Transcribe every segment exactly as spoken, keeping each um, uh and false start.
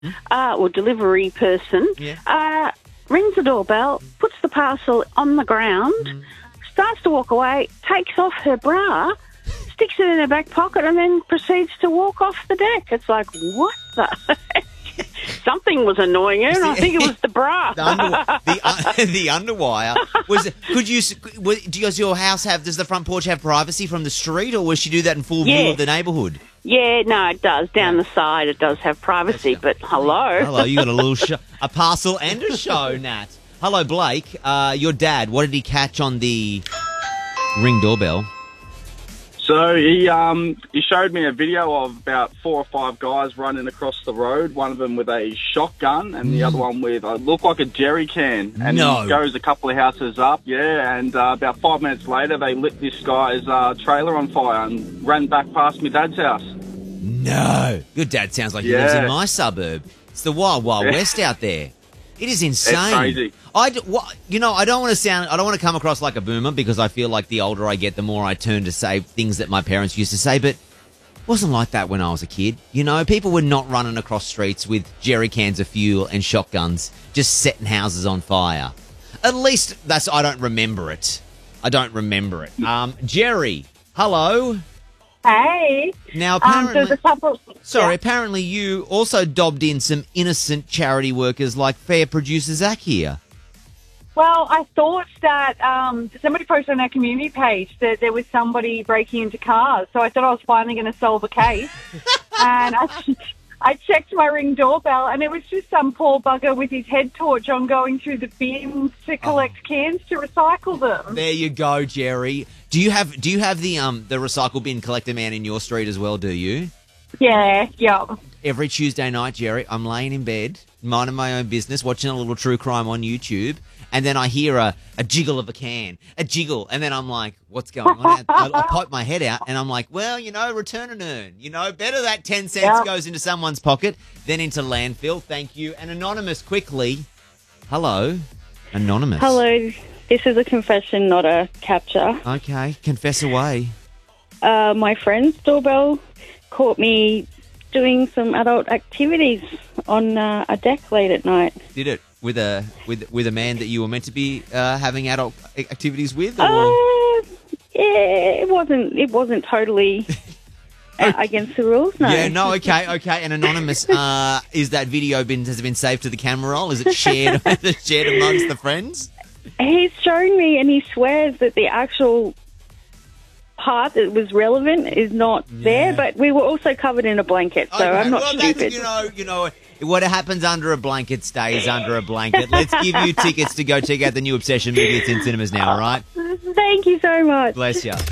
uh, or delivery person, Yeah. uh, rings the doorbell, puts the parcel on the ground, Mm. starts to walk away, takes off her bra, sticks it in her back pocket, and then proceeds to walk off the deck. It's like, what the heck? Something was annoying her, and I think it was the bra. The, under, the, uh, the underwire was. it- Could you? s- was- Does your house have? Does the front porch have privacy from the street, or will she do that in full view Yeah. of the neighbourhood? Yeah, no, it does. Down the side, it does have privacy, but hello. Hello, you got a little show, a parcel and a show, Nat. Hello, Blake. Uh, your dad. What did he catch on the Ring doorbell? So he um he showed me a video of about four or five guys running across the road. One of them with a shotgun, and the other one with uh, looked like a jerry can. And No. he goes a couple of houses up, yeah. And uh, about five minutes later, they lit this guy's uh, trailer on fire and ran back past my dad's house. No. Your dad sounds like he lives in Yeah. my suburb. It's the wild, wild Yeah. west out there. It is insane. crazy. I, d- what, you know, I don't want to sound, I don't want to come across like a boomer because I feel like the older I get, the more I turn to say things that my parents used to say, but it wasn't like that when I was a kid. You know, people were not running across streets with jerry cans of fuel and shotguns, just setting houses on fire. At least that's, I don't remember it. I don't remember it. Um, Jerry, hello. Hey. Now, Um, apparently, there's a couple. sorry, Yeah. apparently you also dobbed in some innocent charity workers like fair producer Zach here. Well, I thought that um, somebody posted on our community page that there was somebody breaking into cars, so I thought I was finally going to solve a case. And I, I checked my Ring doorbell, and it was just some poor bugger with his head torch on going through the bins to collect Oh. cans to recycle them. There you go, Jerry. Do you have do you have the um the recycle bin collector man in your street as well? Do you? Yeah, yeah. Every Tuesday night, Jerry, I'm laying in bed, minding my own business, watching a little true crime on YouTube, and then I hear a, a jiggle of a can, a jiggle, and then I'm like, what's going on? I, I pop my head out, and I'm like, well, you know, return and earn. You know, better that ten cents Yeah. goes into someone's pocket than into landfill. Thank you. And Anonymous, quickly. Hello, Anonymous. Hello, this is a confession, not a capture. Okay, confess away. Uh, my friend's doorbell caught me doing some adult activities on uh, a deck late at night. Did it with a with with a man that you were meant to be uh, having adult activities with? Or? Uh, yeah, it wasn't. It wasn't totally uh, against the rules. No. Yeah, no, okay, okay. And Anonymous, uh, is that video been has it been saved to the camera roll? Is it shared? Is it shared amongst the friends? He's shown me, and he swears that the actual part that was relevant is not there. But we were also covered in a blanket, so Okay, I'm not well, that's, stupid. you know, you know, what happens under a blanket stays under a blanket. Let's give you tickets to go check out the new Obsession movie. It's in cinemas now, all right? Thank you so much. Bless you.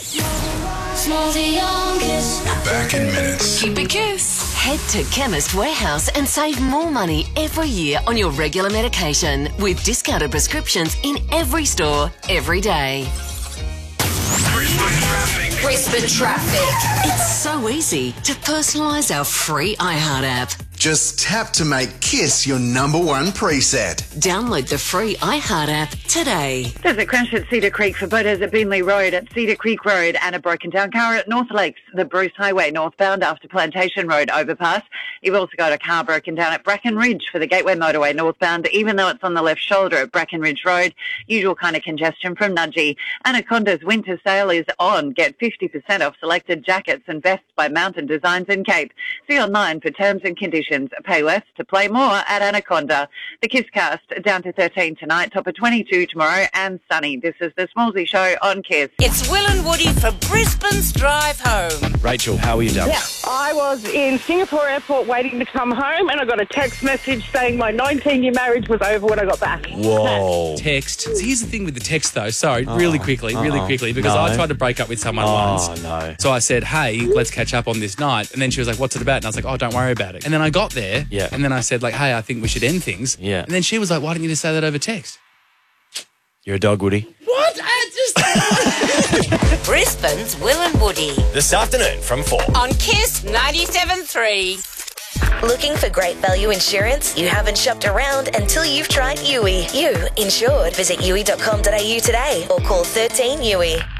We're back in minutes. Keep it kiss. Head to Chemist Warehouse and save more money every year on your regular medication with discounted prescriptions in every store, every day. Brisbane traffic. Brisbane traffic. It's so easy to personalise our free iHeart app. Just tap to make Kiss your number one preset. Download the free iHeart app today. There's a crash at Cedar Creek for boaters at Beenleigh Road, at Cedar Creek Road, and a broken down car at North Lakes, the Bruce Highway northbound after Plantation Road overpass. You've also got a car broken down at Bracken Ridge for the Gateway Motorway northbound, even though it's on the left shoulder at Bracken Ridge Road. Usual kind of congestion from Nudgee. Anaconda's winter sale is on. Get fifty percent off selected jackets and vests by Mountain Designs in Cape. See online for terms and conditions. Pay less to play more at Anaconda. The Kisscast down to thirteen tonight, top of twenty-two tomorrow, and sunny. This is the Smallsy Show on Kiss. It's Will and Woody for Brisbane's Drive Home. Rachel, how are you, darling? Yeah, I was in Singapore airport waiting to come home, and I got a text message saying my nineteen-year marriage was over when I got back. Whoa. Text. So here's the thing with the text, though. Sorry, really quickly, really uh-oh. quickly, because No. I tried to break up with someone Oh, once. no. So I said, hey, let's catch up on this night. And then she was like, what's it about? And I was like, oh, don't worry about it. And then I got there, Yeah. and then I said, like, hey, I think we should end things. Yeah. And then she was like, why didn't you just say that over text? You're a dog, Woody. What? I just... Brisbane's Will and Woody This afternoon from four. on Kiss ninety-seven point three. Looking for great value insurance? You haven't shopped around until you've tried U I. You insured. Visit U I dot com dot A U today or call thirteen U I.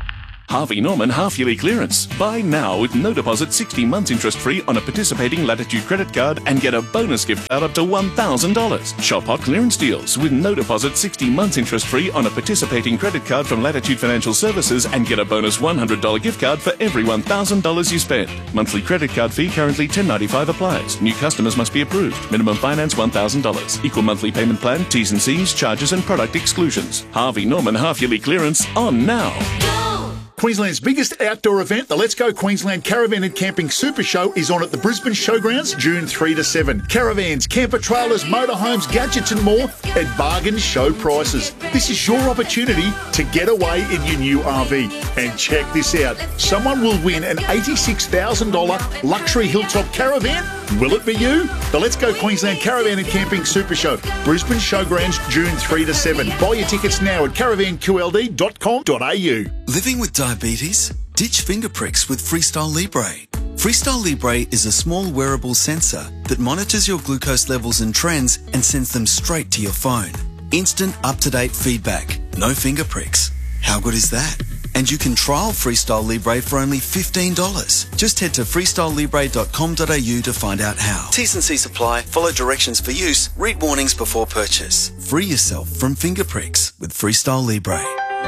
Harvey Norman half-yearly clearance. Buy now with no deposit, sixty months interest-free on a participating Latitude credit card and get a bonus gift card up to one thousand dollars. Shop hot clearance deals with no deposit, sixty months interest-free on a participating credit card from Latitude Financial Services and get a bonus one hundred dollars gift card for every one thousand dollars you spend. Monthly credit card fee currently ten dollars and ninety-five cents applies. New customers must be approved. Minimum finance one thousand dollars. Equal monthly payment plan, T's and C's, charges and product exclusions. Harvey Norman half-yearly clearance on now. Queensland's biggest outdoor event, the Let's Go Queensland Caravan and Camping Super Show, is on at the Brisbane Showgrounds June third to seventh. Caravans, camper trailers, motorhomes, gadgets and more at bargain show prices. This is your opportunity to get away in your new R V. And check this out. Someone will win an eighty-six thousand dollars luxury hilltop caravan. Will it be you? The Let's Go Queensland Caravan and Camping Super Show, Brisbane Showgrounds June third to seventh. Buy your tickets now at caravan q l d dot com dot a u. Living with diabetes? Ditch finger pricks with Freestyle Libre. Freestyle Libre is a small wearable sensor that monitors your glucose levels and trends and sends them straight to your phone. Instant, up-to-date feedback. No finger pricks. How good is that? And you can trial Freestyle Libre for only fifteen dollars. Just head to freestyle libre dot com dot a u to find out how. T's and C's apply. Follow directions for use. Read warnings before purchase. Free yourself from finger pricks with Freestyle Libre.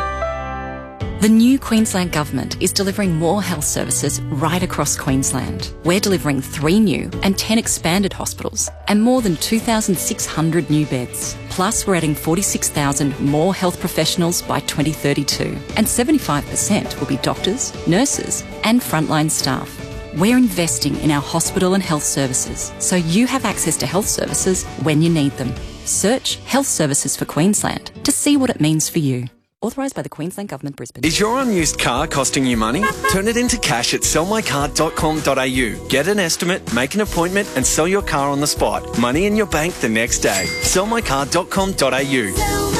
The new Queensland Government is delivering more health services right across Queensland. We're delivering three new and ten expanded hospitals and more than two thousand six hundred new beds. Plus, we're adding forty-six thousand more health professionals by twenty thirty-two, and seventy-five percent will be doctors, nurses and frontline staff. We're investing in our hospital and health services so you have access to health services when you need them. Search Health Services for Queensland to see what it means for you. Authorised by the Queensland Government, Brisbane. Is your unused car costing you money? Turn it into cash at sell my car dot com dot a u. Get an estimate, make an appointment and sell your car on the spot. Money in your bank the next day. sell my car dot com dot a u.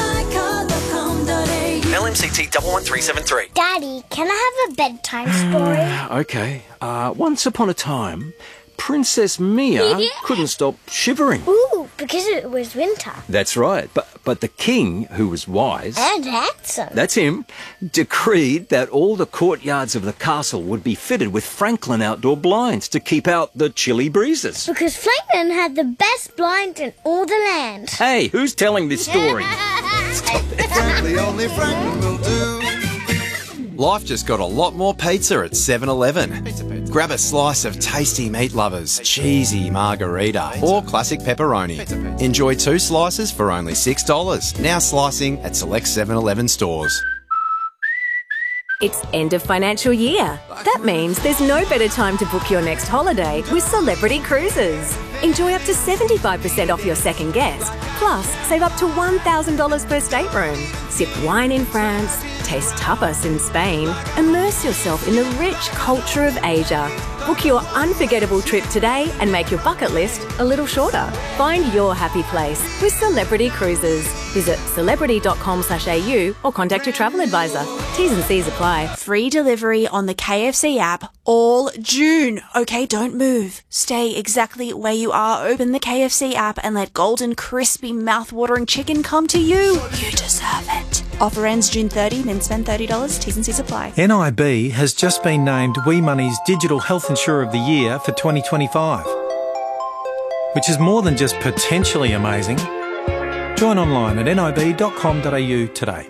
L M C T one one three seven three. Daddy, can I have a bedtime story? Okay. Uh, once upon a time, Princess Mia couldn't stop shivering. Ooh, because it was winter. That's right. But but the king, who was wise... And handsome. That's him, decreed that all the courtyards of the castle would be fitted with Franklin outdoor blinds to keep out the chilly breezes. Because Franklin had the best blinds in all the land. Hey, who's telling this story? Frankly, only Franklin will do. Life just got a lot more pizza at seven eleven. Grab a slice of tasty meat lovers, cheesy margarita, or classic pepperoni. Enjoy two slices for only six dollars. Now slicing at select seven eleven stores. It's end of financial year. That means there's no better time to book your next holiday with Celebrity Cruises. Enjoy up to seventy-five percent off your second guest. Plus, save up to one thousand dollars per stateroom. Sip wine in France, taste tapas in Spain, immerse yourself in the rich culture of Asia. Book your unforgettable trip today and make your bucket list a little shorter. Find your happy place with Celebrity Cruises. Visit celebrity dot com slash a u or contact your travel advisor. T's and C's apply. Free delivery on the K F C app all June. Okay, don't move. Stay exactly where you are. Open the K F C app and let golden, crispy, mouth-watering chicken come to you. You deserve it. Offer ends June thirtieth, then spend thirty dollars. T's and C's apply. N I B has just been named We Money's Digital Health Insurer of the Year for twenty twenty-five, which is more than just potentially amazing. Join online at n i b dot com dot a u today.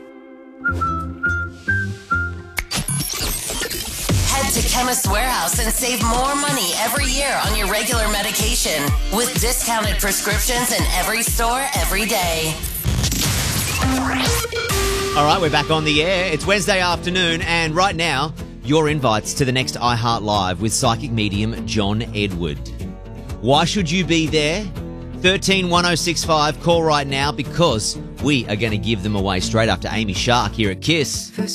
Head to Chemist Warehouse and save more money every year on your regular medication with discounted prescriptions in every store every day. All right, we're back on the air. It's Wednesday afternoon, and right now, your invites to the next iHeart Live with psychic medium John Edward. Why should you be there? thirteen one oh six five. Call right now because we are going to give them away straight after Amy Shark here at Kiss.